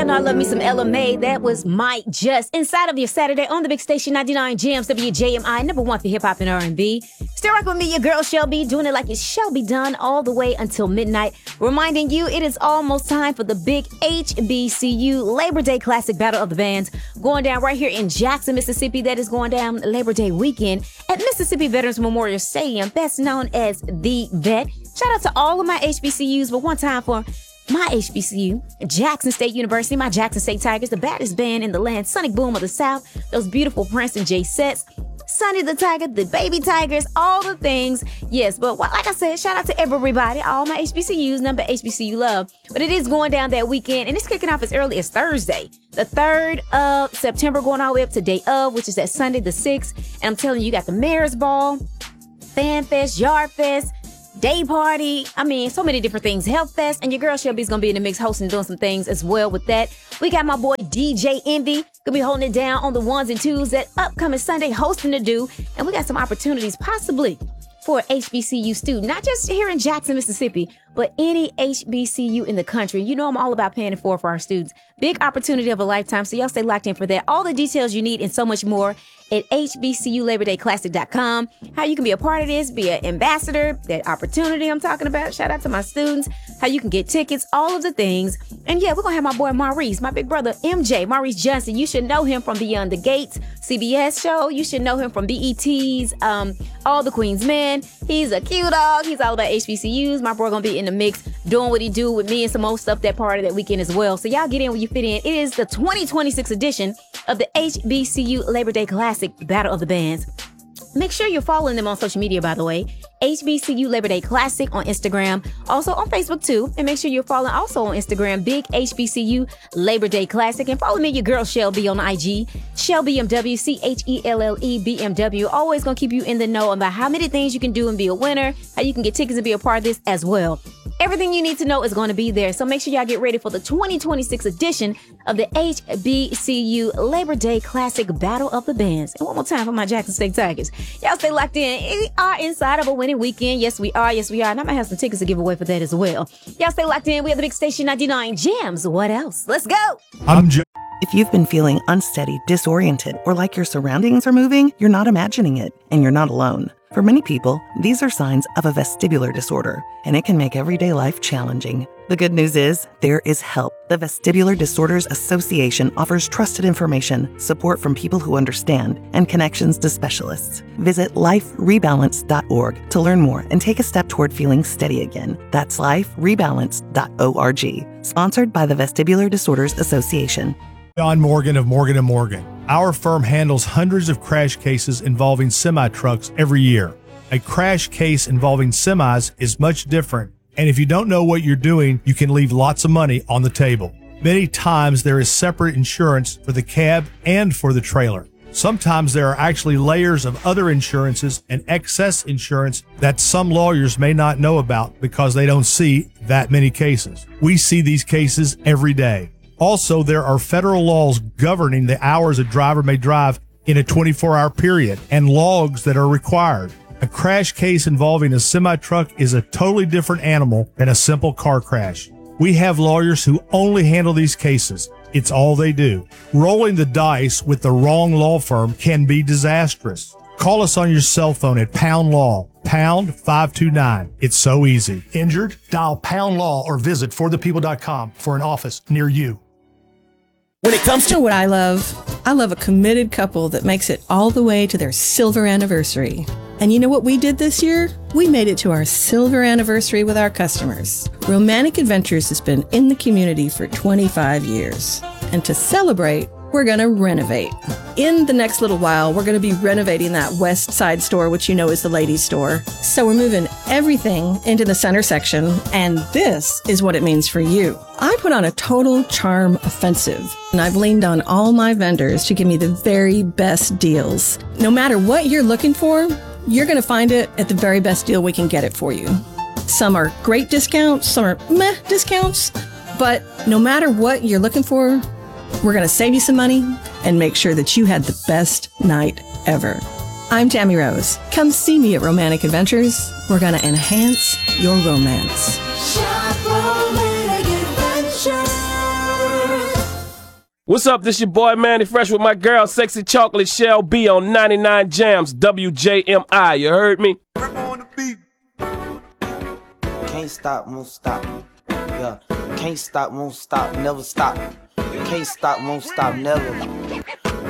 Y'all know I love me some Ella Mai. That was Might Just. Inside of your Saturday on the big station 99 Gems, WJMI, number one for hip hop and R&B. Still rock with me, your girl Shelby, doing it like it shall be done all the way until midnight. Reminding you, it is almost time for the big HBCU Labor Day Classic Battle of the Bands going down right here in Jackson, Mississippi. That is going down Labor Day weekend at Mississippi Veterans Memorial Stadium, best known as The Vet. Shout out to all of my HBCUs, but one time for my HBCU, Jackson State University, my Jackson State Tigers, the baddest band in the land, Sonic Boom of the South, those beautiful Prince and Jay Sets, Sonny the Tiger, the Baby Tigers, all the things. Yes, but like I said, shout out to everybody, all my HBCUs, number HBCU love. But it is going down that weekend, and it's kicking off as early as Thursday, the 3rd of September, going all the way up to day of, which is that Sunday the 6th. And I'm telling you, you got the Mayor's Ball, Fan Fest, Yard Fest, Day Party, I mean, so many different things. Health Fest, and your girl Shelby's gonna be in the mix hosting, doing some things as well with that. We got my boy DJ Envy, gonna be holding it down on the ones and twos that upcoming Sunday hosting to do. And we got some opportunities possibly for an HBCU student, not just here in Jackson, Mississippi, but any HBCU in the country. You know I'm all about paying it forward for our students. Big opportunity of a lifetime, so y'all stay locked in for that. All the details you need and so much more at HBCULaborDayClassic.com. How you can be a part of this, be an ambassador, that opportunity I'm talking about. Shout out to my students. How you can get tickets, all of the things. And yeah, we're going to have my boy Maurice, my big brother MJ, Maurice Johnson. You should know him from Beyond the Gates, CBS show. You should know him from BET's All the Queen's Men. He's a cute dog. He's all about HBCUs. My boy going to be in the mix doing what he do with me and some more stuff that part of that weekend as well. So y'all get in where you fit in. It is the 2026 edition of the HBCU Labor Day Classic Battle of the Bands. Make sure you're following them on social media, by the way. HBCU Labor Day Classic on Instagram, also on Facebook too. And make sure you're following also on Instagram, Big HBCU Labor Day Classic. And follow me, your girl Shelby on IG, Shelby BMW, CHELLE BMW. Always gonna keep you in the know about how many things you can do and be a winner, how you can get tickets and be a part of this as well. Everything you need to know is going to be there. So make sure y'all get ready for the 2026 edition of the HBCU Labor Day Classic Battle of the Bands. And one more time for my Jackson State Tigers. Y'all stay locked in. We are inside of a winning weekend. Yes, we are. Yes, we are. And I might have some tickets to give away for that as well. Y'all stay locked in. We have the big station 99 Gems. What else? Let's go. If you've been feeling unsteady, disoriented, or like your surroundings are moving, you're not imagining it, and you're not alone. For many people, these are signs of a vestibular disorder, and it can make everyday life challenging. The good news is, there is help. The Vestibular Disorders Association offers trusted information, support from people who understand, and connections to specialists. Visit liferebalance.org to learn more and take a step toward feeling steady again. That's liferebalance.org. Sponsored by the Vestibular Disorders Association. John Morgan of Morgan & Morgan. Our firm handles hundreds of crash cases involving semi-trucks every year. A crash case involving semis is much different, and if you don't know what you're doing, you can leave lots of money on the table. Many times there is separate insurance for the cab and for the trailer. Sometimes there are actually layers of other insurances and excess insurance that some lawyers may not know about because they don't see that many cases. We see these cases every day. Also, there are federal laws governing the hours a driver may drive in a 24-hour period and logs that are required. A crash case involving a semi-truck is a totally different animal than a simple car crash. We have lawyers who only handle these cases. It's all they do. Rolling the dice with the wrong law firm can be disastrous. Call us on your cell phone at Pound Law, pound 529. It's so easy. Injured? Dial Pound Law or visit forthepeople.com for an office near you. When it comes to what I love a committed couple that makes it all the way to their silver anniversary. And you know what we did this year? We made it to our silver anniversary with our customers. Romantic Adventures has been in the community for 25 years. And to celebrate, we're going to renovate. In the next little while, we're going to be renovating that west side store, which you know is the ladies' store. So we're moving everything into the center section, and this is what it means for you. I put on a total charm offensive, and I've leaned on all my vendors to give me the very best deals. No matter what you're looking for, you're going to find it at the very best deal we can get it for you. Some are great discounts, some are meh discounts, but no matter what you're looking for, we're going to save you some money and make sure that you had the best night ever. I'm Tammy Rose. Come see me at Romantic Adventures. We're going to enhance your romance. Shop Romantic Adventures. What's up? This your boy Manny Fresh with my girl Sexy Chocolate Shell B on 99 Jams WJMI. You heard me? Can't stop, won't stop. Yeah, can't stop, won't stop, never stop. Can't stop, won't stop, never.